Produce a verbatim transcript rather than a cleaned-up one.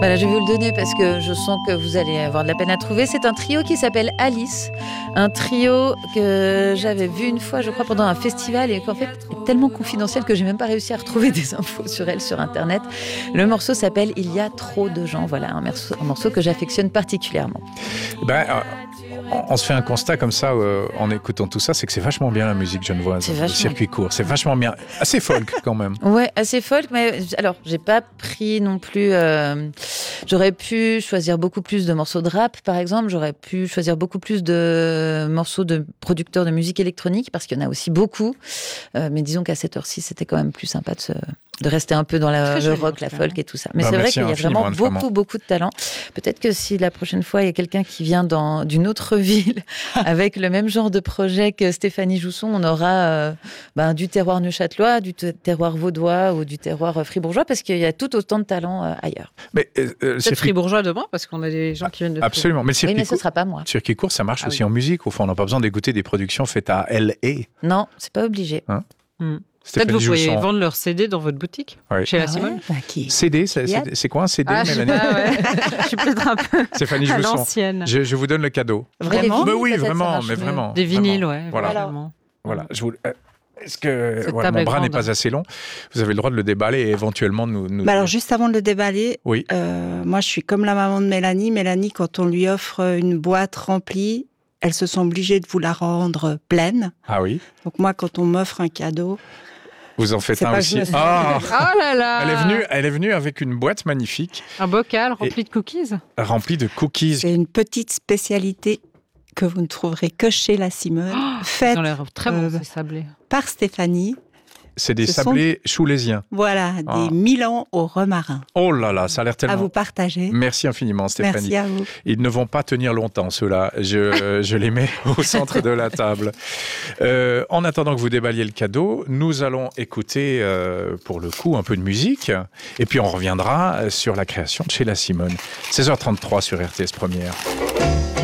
Voilà, je vais vous le donner parce que je sens que vous allez avoir de la peine à trouver. C'est un trio qui s'appelle Alice. Un trio que j'avais vu une fois, je crois, pendant un festival et qu'en fait est tellement confidentiel que j'ai même pas réussi à retrouver des infos sur elle sur Internet. Le morceau s'appelle Il y a trop de gens. Voilà, un morceau, un morceau que j'affectionne particulièrement. Ben, euh, on, on se fait un constat comme ça euh, en écoutant tout ça, c'est que c'est vachement bien la musique genevoise. C'est vachement... Le circuit court, c'est vachement bien. Assez folk quand même. Ouais, assez folk, mais alors j'ai pas pris non plus... Euh... J'aurais pu choisir beaucoup plus de morceaux de rap, par exemple. J'aurais pu choisir beaucoup plus de morceaux de producteurs de musique électronique, parce qu'il y en a aussi beaucoup. Euh, mais disons qu'à cette heure-ci, c'était quand même plus sympa de, se, de rester un peu dans la, le rock, la folk et tout ça. Mais bah, c'est vrai qu'il y a vraiment beaucoup, vraiment. beaucoup de talent. Peut-être que si la prochaine fois, il y a quelqu'un qui vient dans, d'une autre ville avec le même genre de projet que Stéphanie Jousson, on aura euh, ben, du terroir neuchâtelois, du terroir vaudois ou du terroir fribourgeois, parce qu'il y a tout autant de talent euh, ailleurs. Mais, euh, Peut-être circuit... fribourgeois demain, parce qu'on a des gens qui viennent de... Absolument, mais, oui, mais ce ne sera pas moi. Circuit court, ça marche ah, aussi oui. en musique. Au fond, on n'a pas besoin d'écouter des productions faites à L A. Non, c'est pas obligé. Hein hmm. Peut-être vous pourriez vendre leur C D dans votre boutique, oui. chez ah la Simone. Ouais bah, qui... C D, c'est, c'est, c'est quoi un C D, ah, Mélanie? Je, ouais. je suis peut-être un peu Stéphanie Jousson. à l'ancienne. Je, je vous donne le cadeau. Vraiment? Mais oui, vraiment, mais vraiment. Des vinyles, vraiment. ouais. Voilà. Vraiment. Voilà. Je vous... Est-ce que voilà, mon bras n'est pas assez long? Vous avez le droit de le déballer et éventuellement nous... nous... Bah alors, juste avant de le déballer, oui. euh, moi, je suis comme la maman de Mélanie. Mélanie, quand on lui offre une boîte remplie, elle se sent obligée de vous la rendre pleine. Ah oui. Donc moi, quand on m'offre un cadeau... Vous en faites c'est un aussi. Me... Ah oh là là. Elle est venue, elle est venue avec une boîte magnifique. Un bocal rempli et... de cookies. Rempli de cookies. C'est une petite spécialité que vous ne trouverez que chez la Simone. Oh, faite ils ont l'air très bon, euh, ces sablés. Par Stéphanie. C'est des Ce sablés sont... choulésiens. Voilà, ah. des Milan au romarin. Oh là là, ça a l'air tellement... À vous partager. Merci infiniment, Stéphanie. Merci à vous. Ils ne vont pas tenir longtemps, ceux-là. Je, je les mets au centre de la table. Euh, en attendant que vous déballiez le cadeau, nous allons écouter, euh, pour le coup, un peu de musique. Et puis, on reviendra sur la création de chez la Simone. seize heures trente-trois sur R T S Première.